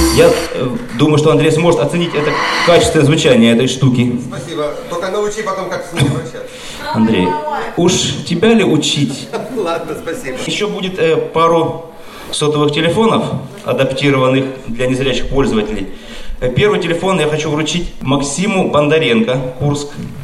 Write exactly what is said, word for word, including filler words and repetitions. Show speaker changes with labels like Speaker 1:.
Speaker 1: Я э, думаю, что Андрей сможет оценить это качественное звучание этой штуки.
Speaker 2: Спасибо. Только научи потом, как с ним обращаться.
Speaker 1: Андрей, уж тебя ли учить?
Speaker 2: Ладно, спасибо.
Speaker 1: Еще будет э, пару сотовых телефонов, адаптированных для незрячих пользователей. Первый телефон я хочу вручить Максиму Бондаренко, Курск.